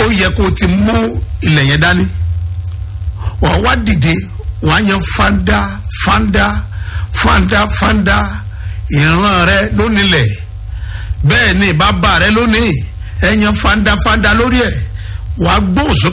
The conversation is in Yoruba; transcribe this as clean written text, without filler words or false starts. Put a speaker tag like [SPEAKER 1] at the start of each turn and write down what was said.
[SPEAKER 1] ó yẹ kó ti mú ilẹ̀ yẹn dání. wàá wá dìde wàá yan fanda ìran rẹ lónìlẹ̀, bẹ́ẹ̀ ni bàbá rẹ lónìí, ẹ yan fanda lórí ẹ̀. wàá gbóhùn sókè